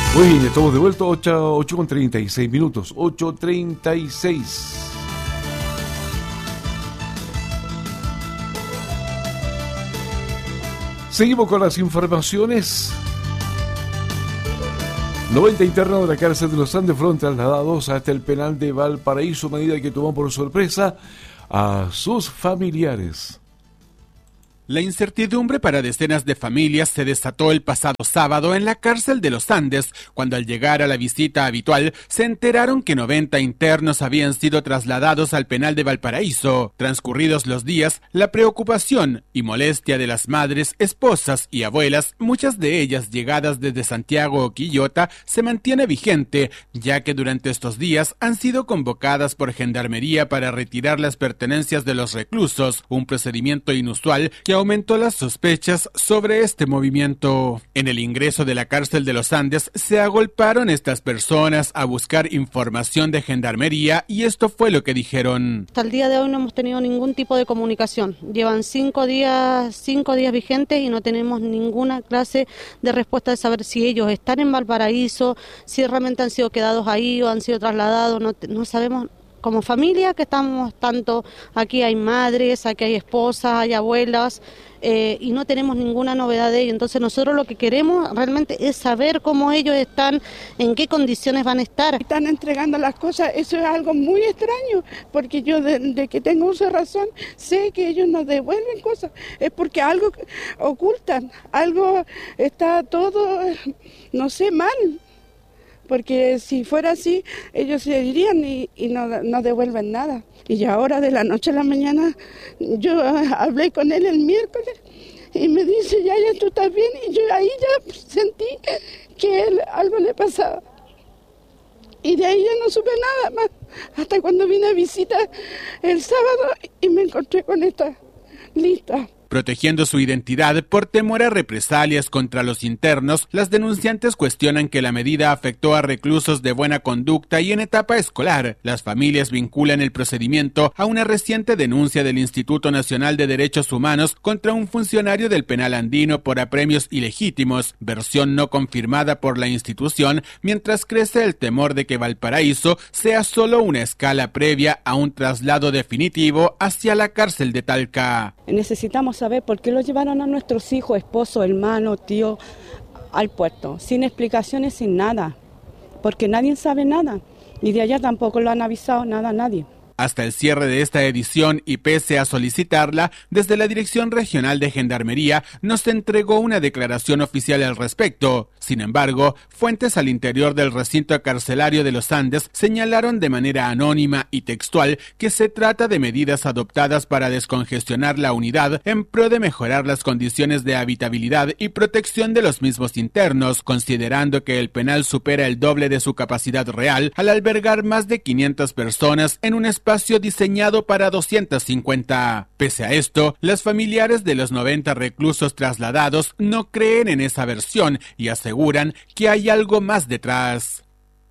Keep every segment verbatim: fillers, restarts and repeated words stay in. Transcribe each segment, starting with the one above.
Muy bien, estamos de vuelta, ocho con treinta y seis minutos, ocho treinta y seis. Seguimos con las informaciones. noventa internos de la cárcel de los Andes fueron trasladados hasta el penal de Valparaíso, medida que tomó por sorpresa a sus familiares. La incertidumbre para decenas de familias se desató el pasado sábado en la cárcel de los Andes, cuando al llegar a la visita habitual se enteraron que noventa internos habían sido trasladados al penal de Valparaíso. Transcurridos los días, la preocupación y molestia de las madres, esposas y abuelas, muchas de ellas llegadas desde Santiago o Quillota, se mantiene vigente, ya que durante estos días han sido convocadas por Gendarmería para retirar las pertenencias de los reclusos, un procedimiento inusual que aumentó las sospechas sobre este movimiento. En el ingreso de la cárcel de los Andes se agolparon estas personas a buscar información de Gendarmería y esto fue lo que dijeron. Hasta el día de hoy no hemos tenido ningún tipo de comunicación. Llevan cinco días, cinco días vigentes y no tenemos ninguna clase de respuesta de saber si ellos están en Valparaíso, si realmente han sido quedados ahí o han sido trasladados. No, no sabemos. Como familia que estamos tanto, aquí hay madres, aquí hay esposas, hay abuelas eh, y no tenemos ninguna novedad de ellos. Entonces nosotros lo que queremos realmente es saber cómo ellos están, en qué condiciones van a estar. Están entregando las cosas, eso es algo muy extraño, porque yo de, de que tengo uso de razón sé que ellos nos devuelven cosas, es porque algo ocultan, algo está todo, no sé, mal. Porque si fuera así, ellos se irían y, y no, no devuelven nada. Y ahora de la noche a la mañana, yo hablé con él el miércoles y me dice, ya, ya, tú estás bien. Y yo ahí ya sentí que él algo le pasaba. Y de ahí ya no supe nada más, hasta cuando vine a visitar el sábado y me encontré con esta lista. Protegiendo su identidad por temor a represalias contra los internos, las denunciantes cuestionan que la medida afectó a reclusos de buena conducta y en etapa escolar. Las familias vinculan el procedimiento a una reciente denuncia del Instituto Nacional de Derechos Humanos contra un funcionario del penal andino por apremios ilegítimos, versión no confirmada por la institución, mientras crece el temor de que Valparaíso sea solo una escala previa a un traslado definitivo hacia la cárcel de Talca. Necesitamos saber por qué lo llevaron a nuestros hijos, esposo, hermano, tío, al puerto, sin explicaciones, sin nada, porque nadie sabe nada, y de allá tampoco lo han avisado nada a nadie. Hasta el cierre de esta edición y pese a solicitarla, desde la Dirección Regional de Gendarmería no se entregó una declaración oficial al respecto. Sin embargo, fuentes al interior del recinto carcelario de los Andes señalaron de manera anónima y textual que se trata de medidas adoptadas para descongestionar la unidad en pro de mejorar las condiciones de habitabilidad y protección de los mismos internos, considerando que el penal supera el doble de su capacidad real al albergar más de quinientas personas en un espacio espacio diseñado para doscientas cincuenta. Pese a esto, las familiares de los noventa reclusos trasladados no creen en esa versión y aseguran que hay algo más detrás.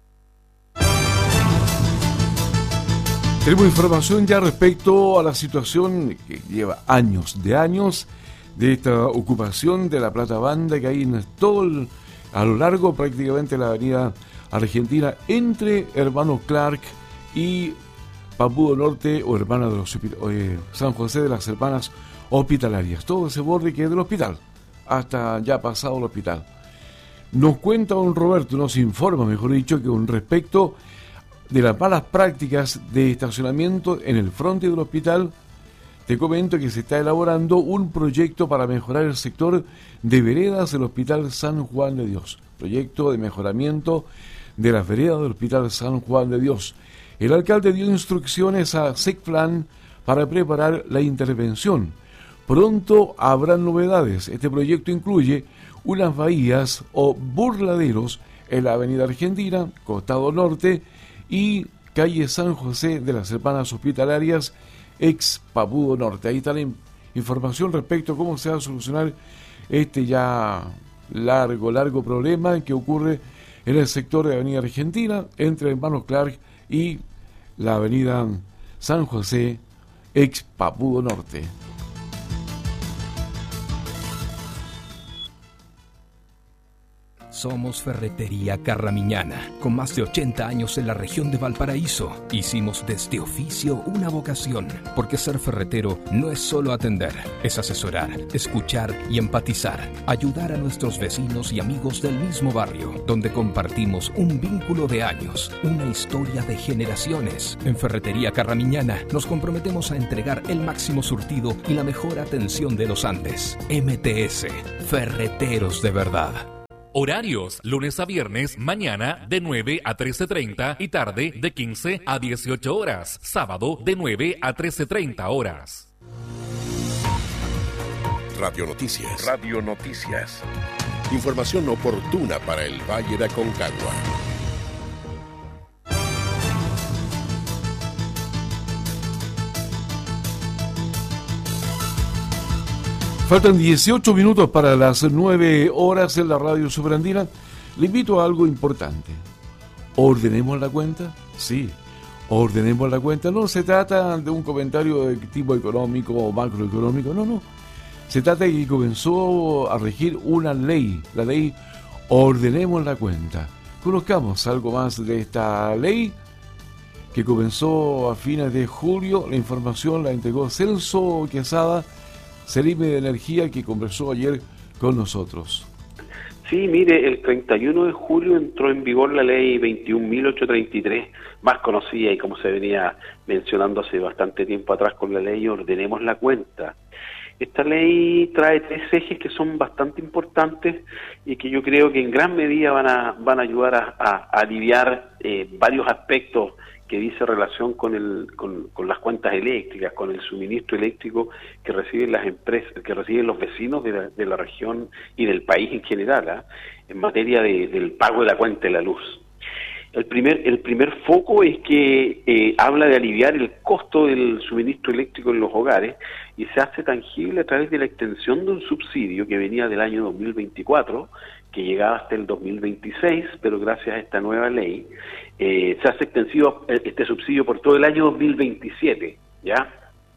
Tenemos información ya respecto a la situación que lleva años de años de esta ocupación de la Plata Banda que hay en todo el, a lo largo prácticamente de la avenida Argentina entre Hermano Clark y Papudo Norte o hermana de los eh, San José de las Hermanas Hospitalarias. Todo ese borde que es del hospital, hasta ya pasado el hospital. Nos cuenta don Roberto, nos informa, mejor dicho, que con respecto de las malas prácticas de estacionamiento en el frente del hospital, te comento que se está elaborando un proyecto para mejorar el sector de veredas del Hospital San Juan de Dios. Proyecto de mejoramiento de las veredas del Hospital San Juan de Dios. El alcalde dio instrucciones a SECFLAN para preparar la intervención. Pronto habrá novedades. Este proyecto incluye unas bahías o burladeros en la avenida Argentina, Costado Norte y calle San José de las Hermanas Hospitalarias, ex Papudo Norte. Ahí está la información respecto a cómo se va a solucionar este ya largo, largo problema que ocurre en el sector de avenida Argentina, entre Hermanos Clark y la avenida San José, ex Papudo Norte. Somos Ferretería Carramiñana, con más de ochenta años en la región de Valparaíso. Hicimos de este oficio una vocación, porque ser ferretero no es solo atender, es asesorar, escuchar y empatizar, ayudar a nuestros vecinos y amigos del mismo barrio, donde compartimos un vínculo de años, una historia de generaciones. En Ferretería Carramiñana nos comprometemos a entregar el máximo surtido y la mejor atención de los Andes. M T S, Ferreteros de verdad. Horarios, lunes a viernes, mañana de nueve a trece treinta y tarde de quince a dieciocho horas. Sábado de nueve a trece treinta horas. Radio Noticias. Radio Noticias. Información oportuna para el Valle de Aconcagua. Faltan dieciocho minutos para las nueve horas en la radio Superandina. Le invito a algo importante. ¿Ordenemos la cuenta? Sí, ordenemos la cuenta. No se trata de un comentario de tipo económico o macroeconómico, no, no. Se trata de que comenzó a regir una ley, la ley Ordenemos la Cuenta. Conozcamos algo más de esta ley que comenzó a fines de julio. La información la entregó Celso Quesada, Cerime de Energía, que conversó ayer con nosotros. Sí, mire, el treinta y uno de julio entró en vigor la ley veintiún mil ochocientos treinta y tres, más conocida y como se venía mencionando hace bastante tiempo atrás con la ley Ordenemos la Cuenta. Esta ley trae tres ejes que son bastante importantes y que yo creo que en gran medida van a van a ayudar a, a, a aliviar eh, varios aspectos que dice relación con el con, con las cuentas eléctricas, con el suministro eléctrico que reciben las empresas, que reciben los vecinos de la, de la región y del país en general, ¿eh? en materia de, del pago de la cuenta de la luz. El primer el primer foco es que eh, habla de aliviar el costo del suministro eléctrico en los hogares y se hace tangible a través de la extensión de un subsidio que venía del año dos mil veinticuatro, que llegaba hasta el dos mil veintiséis, pero gracias a esta nueva ley eh, se hace extensivo este subsidio por todo el año dos mil veintisiete, ¿ya?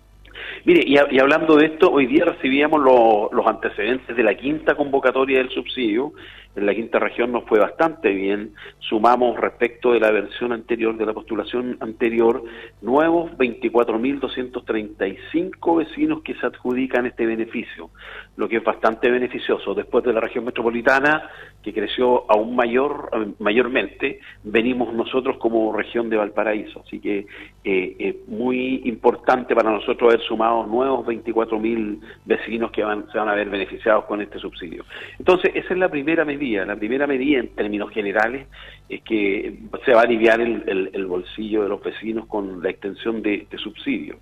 Mire, y, y hablando de esto, hoy día recibíamos lo, los antecedentes de la quinta convocatoria del subsidio. En la quinta región nos fue bastante bien, sumamos respecto de la versión anterior, de la postulación anterior, nuevos veinticuatro mil doscientos treinta y cinco vecinos que se adjudican este beneficio, lo que es bastante beneficioso. Después de la región metropolitana, que creció aún mayor mayormente, venimos nosotros como región de Valparaíso, así que eh, es muy importante para nosotros haber sumado nuevos veinticuatro mil vecinos que van, se van a ver beneficiados con este subsidio. Entonces, esa es la primera medida. La primera medida, en términos generales, es que se va a aliviar el, el, el bolsillo de los vecinos con la extensión de, de subsidio.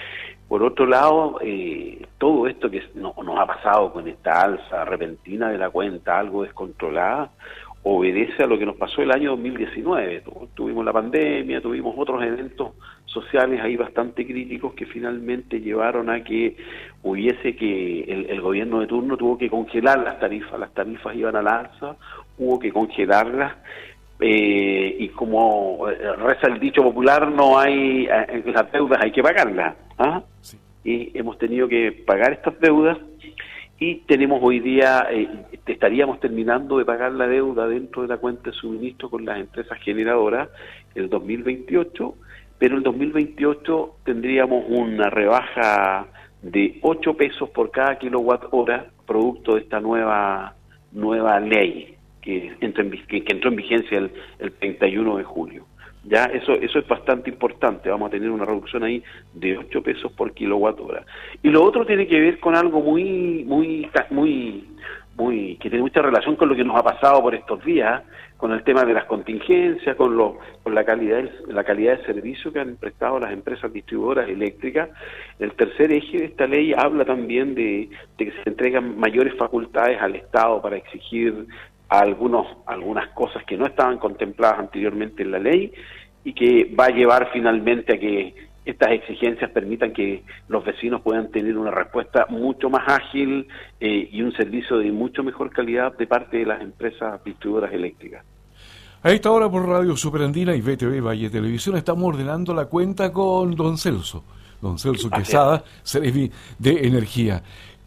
Por otro lado, eh, todo esto que no, nos ha pasado con esta alza repentina de la cuenta, algo descontrolada, obedece a lo que nos pasó el año dos mil diecinueve. Tuvimos la pandemia, tuvimos otros eventos sociales ahí bastante críticos que finalmente llevaron a que hubiese que el, el gobierno de turno tuvo que congelar las tarifas, las tarifas iban al alza, hubo que congelarlas, eh, y como reza el dicho popular, no hay eh, las deudas hay que pagarlas, ¿ah? Sí. Y hemos tenido que pagar estas deudas. Y tenemos hoy día, eh, estaríamos terminando de pagar la deuda dentro de la cuenta de suministro con las empresas generadoras el dos mil veintiocho, pero el dos mil veintiocho tendríamos una rebaja de ocho pesos por cada kilowatt hora, producto de esta nueva nueva ley que entró en, que, que entró en vigencia el, el treinta y uno de julio. Ya, eso eso es bastante importante, vamos a tener una reducción ahí de ocho pesos por kilowatt hora. Y lo otro tiene que ver con algo muy, muy, muy, muy, que tiene mucha relación con lo que nos ha pasado por estos días, con el tema de las contingencias, con lo, con la calidad, la calidad de servicio que han prestado las empresas distribuidoras eléctricas. El tercer eje de esta ley habla también de, de que se entregan mayores facultades al Estado para exigir a algunos, algunas cosas que no estaban contempladas anteriormente en la ley y que va a llevar finalmente a que estas exigencias permitan que los vecinos puedan tener una respuesta mucho más ágil eh, y un servicio de mucho mejor calidad de parte de las empresas distribuidoras eléctricas. A esta hora por Radio Superandina y V T V Valle Televisión estamos ordenando la cuenta con don Celso, don Celso Quesada, Ceremi de Energía.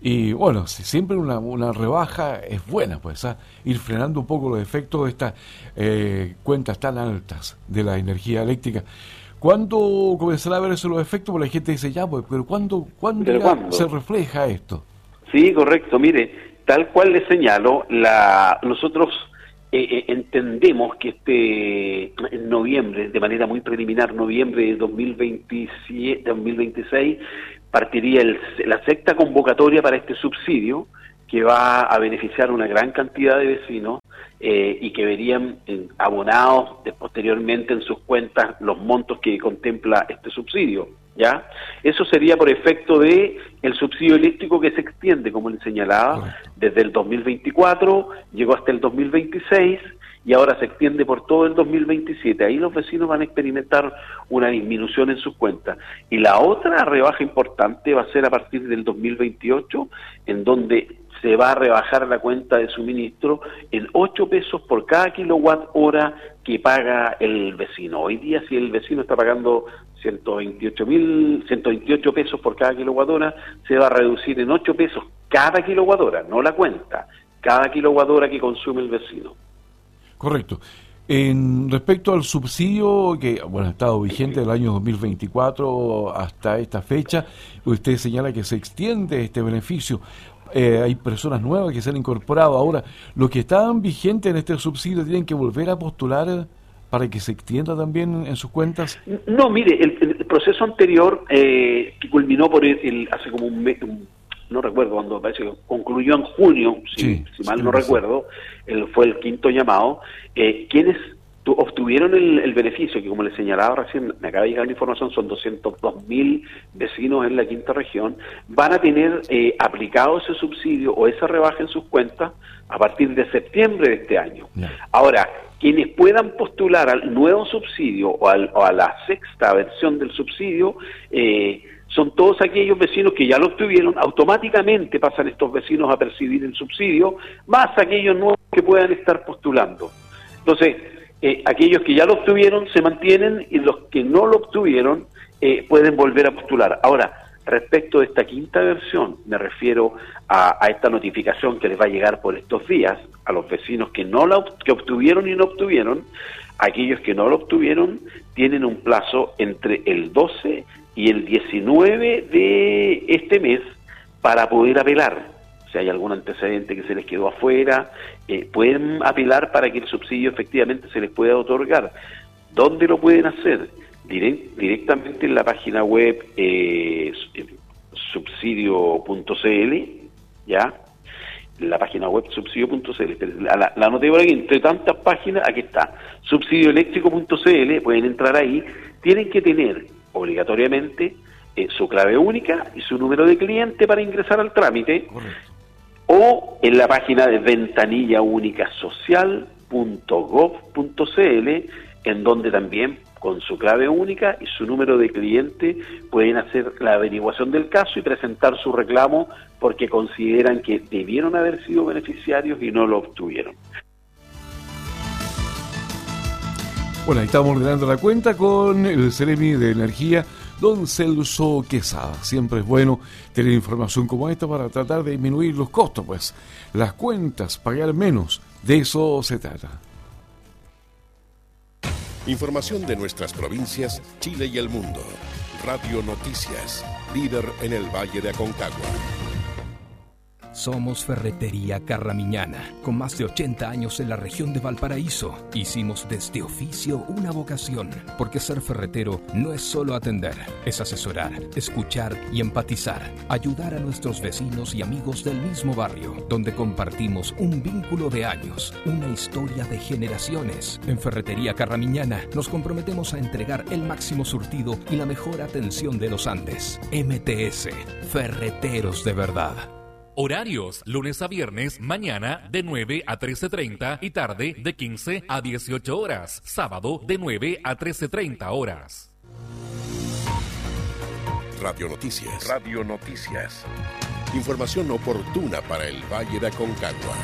Y bueno, si siempre una, una rebaja es buena, pues, ¿ah? Ir frenando un poco los efectos de estas eh, cuentas tan altas de la energía eléctrica. ¿Cuándo comenzará a verse los efectos? Porque la gente dice, ya, pues, pero ¿cuándo, ¿cuándo, ¿Pero ya cuándo? se refleja esto? Sí, correcto. Mire, tal cual le señalo, la, nosotros eh, eh, entendemos que este en noviembre, de manera muy preliminar, noviembre de dos mil veintisiete, dos mil veintiséis, partiría el, la sexta convocatoria para este subsidio, que va a beneficiar a una gran cantidad de vecinos eh, y que verían eh, abonados de, posteriormente en sus cuentas los montos que contempla este subsidio, ¿ya? Eso sería por efecto de el subsidio eléctrico que se extiende, como le señalaba, desde el dos mil veinticuatro, llegó hasta el dos mil veintiséis y ahora se extiende por todo el dos mil veintisiete. Ahí los vecinos van a experimentar una disminución en sus cuentas. Y la otra rebaja importante va a ser a partir del dos mil veintiocho, en donde se va a rebajar la cuenta de suministro en ocho pesos por cada kilowatt hora que paga el vecino. Hoy día, si el vecino está pagando ciento veintiocho mil, ciento veintiocho pesos por cada kilowatt hora, se va a reducir en ocho pesos cada kilowatt hora, no la cuenta, cada kilowatt hora que consume el vecino. Correcto. En respecto al subsidio que bueno ha estado vigente del año dos mil veinticuatro hasta esta fecha, usted señala que se extiende este beneficio. Eh, hay personas nuevas que se han incorporado. Ahora, los que estaban vigentes en este subsidio tienen que volver a postular para que se extienda también en sus cuentas. No, mire, el, el proceso anterior eh, que culminó por el, el hace como un mes, un, no recuerdo cuándo, parece que concluyó en junio, si, sí, si mal sí, no sí. recuerdo, el, fue el quinto llamado, eh, quienes tu, obtuvieron el, el beneficio, que como les señalaba recién, me acaba de llegar la información, son doscientos dos mil vecinos en la quinta región, van a tener eh, aplicado ese subsidio o esa rebaja en sus cuentas a partir de septiembre de este año. Yeah. Ahora, quienes puedan postular al nuevo subsidio o, al, o a la sexta versión del subsidio, eh, son todos aquellos vecinos que ya lo obtuvieron, automáticamente pasan estos vecinos a percibir el subsidio, más aquellos nuevos que puedan estar postulando. Entonces, eh, aquellos que ya lo obtuvieron se mantienen y los que no lo obtuvieron eh, pueden volver a postular. Ahora, respecto de esta quinta versión, me refiero a, a esta notificación que les va a llegar por estos días a los vecinos que no la que obtuvieron y no obtuvieron. Aquellos que no lo obtuvieron tienen un plazo entre el doce y el diecinueve de este mes para poder apelar. Si hay algún antecedente que se les quedó afuera, eh, pueden apelar para que el subsidio efectivamente se les pueda otorgar. ¿Dónde lo pueden hacer? Direct, directamente en la página web eh, subsidio punto c l, ¿ya? La página web subsidio punto c l. La, la, la anoté por aquí, entre tantas páginas, aquí está, subsidio eléctrico punto c l, pueden entrar ahí. Tienen que tener obligatoriamente eh, su clave única y su número de cliente para ingresar al trámite. Correcto. O en la página de ventanilla única social punto gov punto c l, en donde también con su clave única y su número de cliente pueden hacer la averiguación del caso y presentar su reclamo porque consideran que debieron haber sido beneficiarios y no lo obtuvieron. Bueno, ahí estamos ordenando la cuenta con el Ceremi de Energía, don Celso Quesada. Siempre es bueno tener información como esta para tratar de disminuir los costos, pues las cuentas, pagar menos, de eso se trata. Información de nuestras provincias, Chile y el mundo. Radio Noticias, líder en el Valle de Aconcagua. Somos Ferretería Carramiñana, con más de ochenta años en la región de Valparaíso. Hicimos de este oficio una vocación, porque ser ferretero no es solo atender, es asesorar, escuchar y empatizar, ayudar a nuestros vecinos y amigos del mismo barrio, donde compartimos un vínculo de años, una historia de generaciones. En Ferretería Carramiñana nos comprometemos a entregar el máximo surtido y la mejor atención de los Andes. M T S, Ferreteros de Verdad. Horarios, lunes a viernes, mañana de nueve a trece treinta y tarde de quince a dieciocho horas. Sábado de nueve a trece treinta horas. Radio Noticias. Radio Noticias. Información oportuna para el Valle de Aconcagua.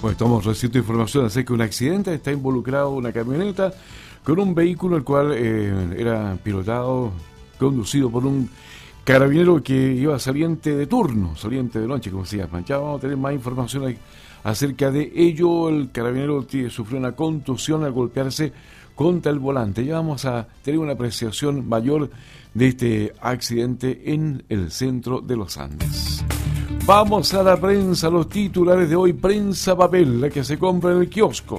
Bueno, estamos recibiendo información acerca de un accidente. Está involucrado una camioneta con un vehículo el cual eh, era pilotado, conducido por un carabinero que iba saliente de turno, saliente de noche, como se llama. Ya vamos a tener más información acerca de ello. El carabinero t- sufrió una contusión al golpearse contra el volante. Ya vamos a tener una apreciación mayor de este accidente en el centro de los Andes. Vamos a la prensa, los titulares de hoy. Prensa papel, la que se compra en el kiosco.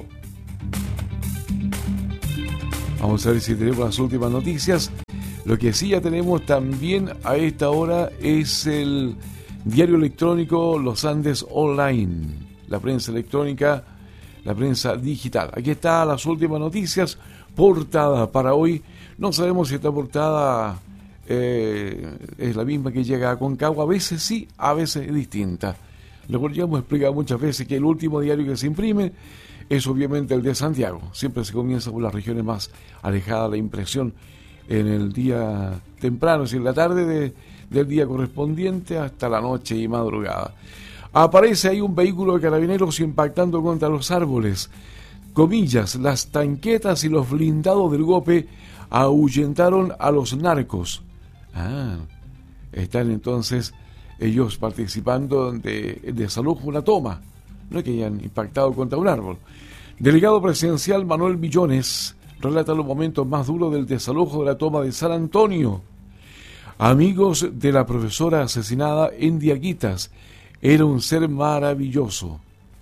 Vamos a ver si tenemos las últimas noticias. Lo que sí ya tenemos también a esta hora es el diario electrónico Los Andes Online, la prensa electrónica, la prensa digital. Aquí están las últimas noticias, portada para hoy. No sabemos si esta portada eh, es la misma que llega a Concagua, a veces sí, a veces es distinta. Lo ya hemos explicado muchas veces que el último diario que se imprime es obviamente el de Santiago. Siempre se comienza por las regiones más alejadas, la impresión en el día temprano, es decir, en la tarde de, del día correspondiente hasta la noche y madrugada. Aparece ahí un vehículo de carabineros impactando contra los árboles. Comillas, las tanquetas y los blindados del golpe ahuyentaron a los narcos. Ah, están entonces ellos participando de desalojo, una toma, no es que hayan impactado contra un árbol. Delegado presidencial Manuel Millones relata los momentos más duros del desalojo de la toma de San Antonio. Amigos de la profesora asesinada en Diaguitas, era un ser maravilloso.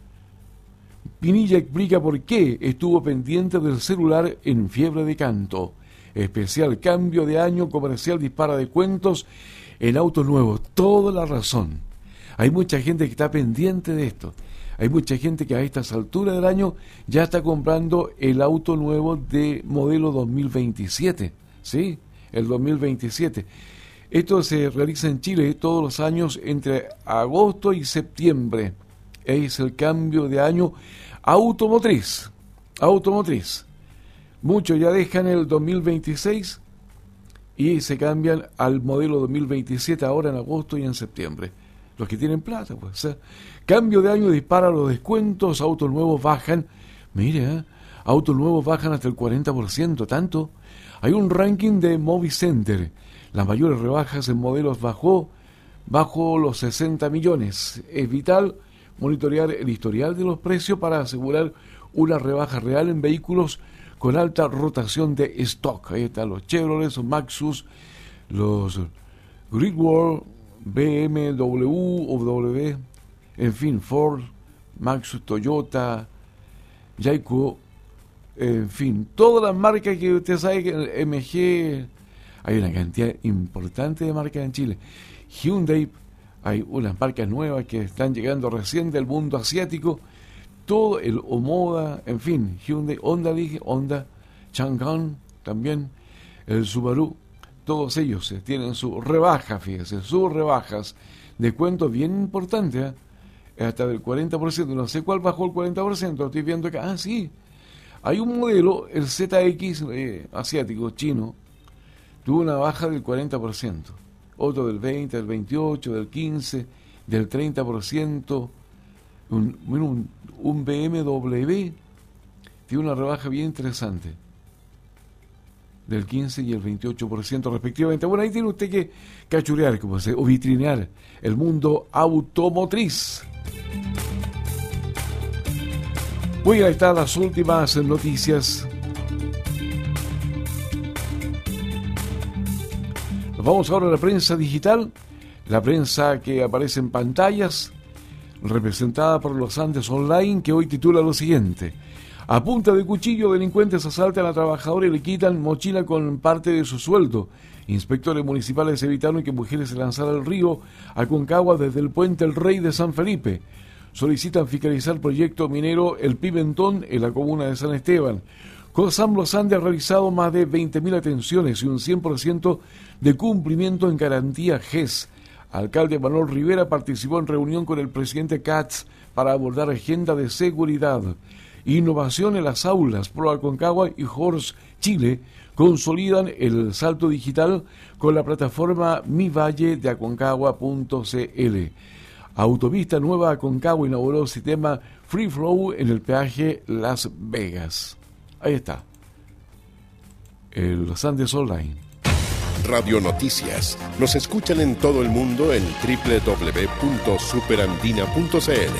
Pinilla explica por qué estuvo pendiente del celular en fiebre de canto. Especial cambio de año, comercial dispara descuentos en autos nuevos. Toda la razón. Hay mucha gente que está pendiente de esto. Hay mucha gente que a estas alturas del año ya está comprando el auto nuevo de modelo dos mil veintisiete. ¿Sí? El dos mil veintisiete. Esto se realiza en Chile todos los años entre agosto y septiembre. Es el cambio de año automotriz. Automotriz. Muchos ya dejan el dos mil veintiséis y se cambian al modelo dos mil veintisiete ahora en agosto y en septiembre. Los que tienen plata, pues. O sea, cambio de año dispara los descuentos, autos nuevos bajan. Mire, ¿eh? Autos nuevos bajan hasta el cuarenta por ciento, tanto. Hay un ranking de Movicenter. Las mayores rebajas en modelos bajó bajo los sesenta millones. Es vital monitorear el historial de los precios para asegurar una rebaja real en vehículos con alta rotación de stock. Ahí están los Chevrolet, los Maxus, los Great Wall, B M W, O W, en fin, Ford, Maxus, Toyota, Jayco, en fin, todas las marcas que usted sabe que M G, hay una cantidad importante de marcas en Chile. Hyundai, hay unas marcas nuevas que están llegando recién del mundo asiático, todo el Omoda, en fin, Hyundai, Honda, dije, Honda, Chang'an también, el Subaru, todos ellos eh, tienen su rebaja, fíjese, sus rebajas, descuentos bien importantes, ¿eh? Hasta del cuarenta por ciento, no sé cuál bajó el cuarenta por ciento, estoy viendo acá, ah, sí, hay un modelo, el Z X eh, asiático, chino, tuvo una baja del cuarenta por ciento, otro del veinte, del veintiocho, del quince, del treinta por ciento, un, un, un B M W tiene una rebaja bien interesante, del quince y el veintiocho por ciento respectivamente. Bueno, ahí tiene usted que cachurear, como se, o vitrinear el mundo automotriz. Muy bien, ahí están las últimas noticias. Nos vamos ahora a la prensa digital, la prensa que aparece en pantallas, representada por Los Andes Online, que hoy titula lo siguiente: a punta de cuchillo, delincuentes asaltan a trabajadores y le quitan mochila con parte de su sueldo. Inspectores municipales evitaron que mujeres se lanzaran al río Aconcagua desde el puente El Rey de San Felipe. Solicitan fiscalizar proyecto minero El Pimentón en la comuna de San Esteban. COSAM Los Andes ha realizado más de veinte mil atenciones y un cien por ciento de cumplimiento en garantía G E S. Alcalde Manuel Rivera participó en reunión con el presidente Katz para abordar agenda de seguridad. Innovación en las aulas. Pro Aconcagua y Horse Chile consolidan el salto digital con la plataforma mi valle de aconcagua punto c l. Autovista Nueva Aconcagua inauguró sistema Free Flow en el peaje Las Vegas. Ahí está. El Los Andes Online. Radio Noticias. Nos escuchan en todo el mundo en doble u doble u doble u punto superandina punto c l.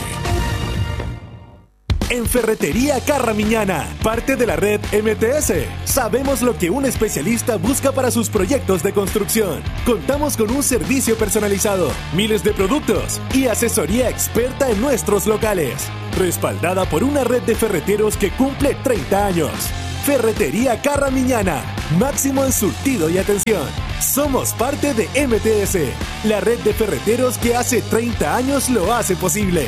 En Ferretería Carramiñana, parte de la red M T S, sabemos lo que un especialista busca para sus proyectos de construcción. Contamos con un servicio personalizado, miles de productos y asesoría experta en nuestros locales, respaldada por una red de ferreteros que cumple treinta años. Ferretería Carramiñana, máximo en surtido y atención. Somos parte de M T S, la red de ferreteros que hace treinta años lo hace posible.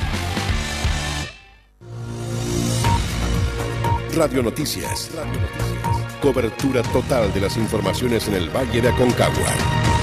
Radio Noticias. Radio Noticias. Cobertura total de las informaciones en el Valle de Aconcagua.